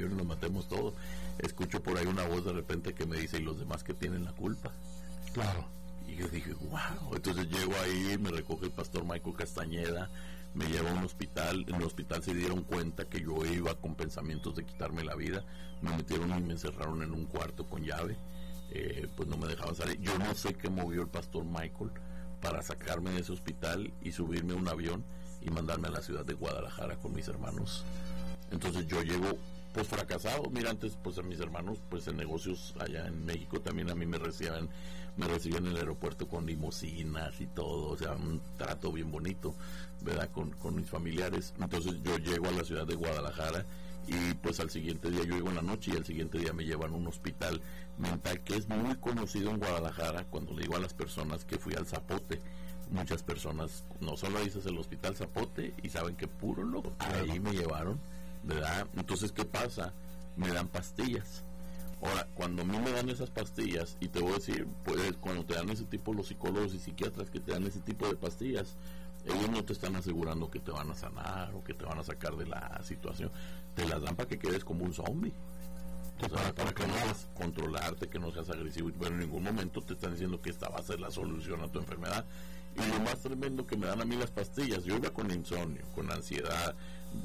avión y nos matemos todos. Escucho por ahí una voz de repente que me dice, ¿y los demás que tienen la culpa? Claro. Y yo dije, wow. Entonces llego ahí, me recoge el pastor Michael Castañeda, me lleva a un hospital. En el hospital se dieron cuenta que yo iba con pensamientos de quitarme la vida. Me metieron y me encerraron en un cuarto con llave. Pues no me dejaban salir. Yo no sé qué movió el pastor Michael para sacarme de ese hospital y subirme a un avión y mandarme a la ciudad de Guadalajara con mis hermanos. Entonces yo llego pues fracasado. Mira, antes pues a mis hermanos pues en negocios allá en México también a mí me recibían en el aeropuerto con limusinas y todo, o sea, un trato bien bonito, ¿verdad? Con mis familiares. Entonces yo llego a la ciudad de Guadalajara y pues al siguiente día yo llego en la noche y al siguiente día me llevan a un hospital mental que es muy conocido en Guadalajara. Cuando le digo a las personas que fui al Zapote, muchas personas no solo dices el hospital Zapote y saben que puro loco, ahí me llevaron, ¿verdad? Entonces, ¿qué pasa? Me dan pastillas. Ahora, cuando a mí me dan esas pastillas, y te voy a decir, pues cuando te dan ese tipo, los psicólogos y psiquiatras que te dan ese tipo de pastillas, ellos no te están asegurando que te van a sanar o que te van a sacar de la situación. Te las dan para que quedes como un zombie. O sea, para que no puedas controlarte, que no seas agresivo, pero en ningún momento te están diciendo que esta va a ser la solución a tu enfermedad. Y lo más tremendo que me dan a mí las pastillas, yo iba con insomnio, con ansiedad,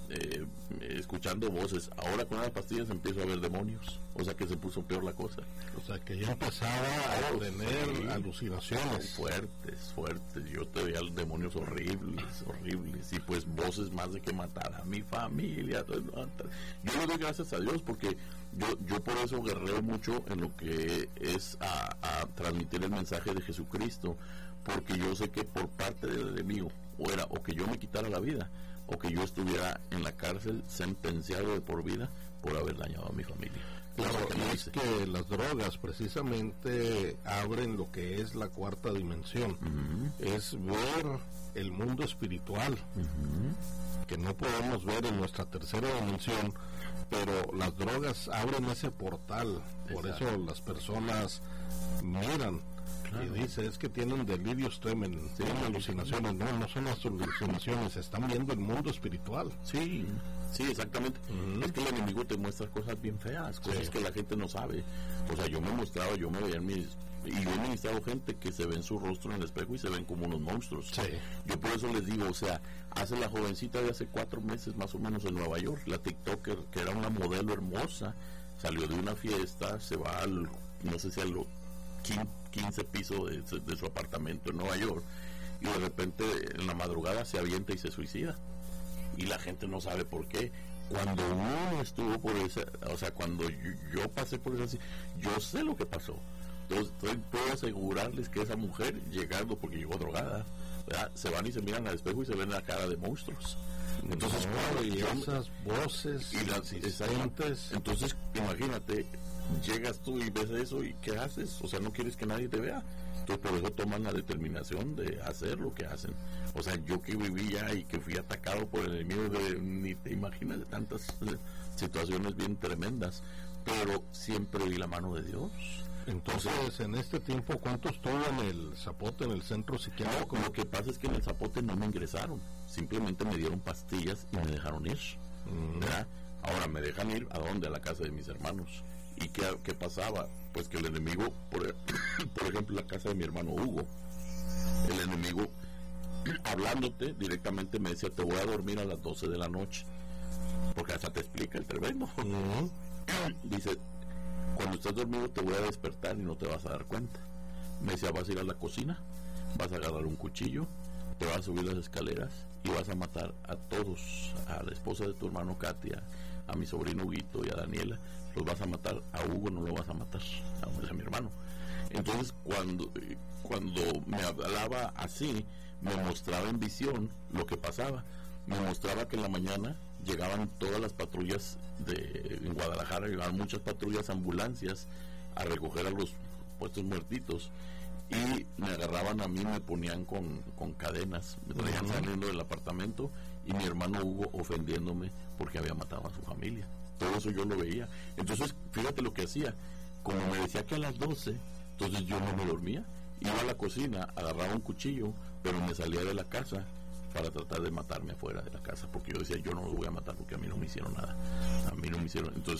escuchando voces. Ahora con las pastillas empiezo a ver demonios, o sea que se puso peor la cosa. O sea que ya empezaba a tener alucinaciones fuertes. Yo te veía demonios horribles, y pues voces más de que matar a mi familia. Yo le doy gracias a Dios porque yo por eso guerreo mucho en lo que es a transmitir el mensaje de Jesucristo, porque yo sé que por parte del enemigo o que yo me quitara la vida o que yo estuviera en la cárcel sentenciado de por vida por haber dañado a mi familia. Claro, y es que las drogas precisamente abren lo que es la cuarta dimensión, es ver el mundo espiritual, que no podemos ver en nuestra tercera dimensión, pero las drogas abren ese portal. Por eso las personas miran y dice, es que tienen delirios tremendos, tienen alucinaciones. No son las alucinaciones, están viendo el mundo espiritual. Sí, exactamente. Es que el enemigo te muestra cosas bien feas, cosas que la gente no sabe. O sea, yo me veía y yo he ministrado gente que se ve en su rostro en el espejo y se ven como unos monstruos. Yo por eso les digo, o sea, hace la jovencita de hace 4 meses más o menos en Nueva York, la TikToker, que era una modelo hermosa, salió de una fiesta, se va no sé si al 15 piso de su apartamento en Nueva York, y de repente en la madrugada se avienta y se suicida, y la gente no sabe por qué. Cuando uno estuvo por esa, o sea, cuando yo pasé por esa, yo sé lo que pasó. Entonces puedo asegurarles que esa mujer, llegando, porque llegó drogada, ¿verdad?, se van y se miran al espejo y se ven la cara de monstruos. Entonces, y esas voces y las insistentes. Entonces, imagínate, llegas tú y ves eso y ¿qué haces? O sea, no quieres que nadie te vea. Entonces por eso toman la determinación de hacer lo que hacen. O sea, yo que vivía y que fui atacado por el enemigo, ni te imaginas de tantas situaciones bien tremendas, pero siempre vi la mano de Dios. Entonces, en este tiempo, ¿cuánto estuvo en el Zapote, en el centro psiquiátrico? Lo que pasa es que en el Zapote no me ingresaron, simplemente me dieron pastillas y me dejaron ir, ¿verdad? Ahora me dejan ir, ¿a dónde? A la casa de mis hermanos. ¿Y qué pasaba? Pues que el enemigo, por ejemplo, la casa de mi hermano Hugo, el enemigo, hablándote directamente, me decía, te voy a dormir a las 12 de la noche, porque hasta te explica el tremendo. Dice, cuando estés dormido te voy a despertar y no te vas a dar cuenta. Me decía, vas a ir a la cocina, vas a agarrar un cuchillo, te vas a subir las escaleras y vas a matar a todos, a la esposa de tu hermano Katia, a mi sobrino Huguito y a Daniela. Los vas a matar, a Hugo no lo vas a matar, a mi hermano. Entonces cuando me hablaba así, me mostraba en visión lo que pasaba. Me mostraba que en la mañana llegaban todas las patrullas en Guadalajara, llegaban muchas patrullas, ambulancias a recoger a los puestos muertitos, y me agarraban a mí, me ponían con cadenas, me traían saliendo del apartamento, y mi hermano Hugo ofendiéndome porque había matado a su familia. Todo eso yo lo veía. Entonces, fíjate lo que hacía. Como me decía que a las 12, entonces yo no me dormía. Iba a la cocina, agarraba un cuchillo, pero me salía de la casa para tratar de matarme afuera de la casa, porque yo decía, yo no lo voy a matar porque a mí no me hicieron nada. A mí no me hicieron. Entonces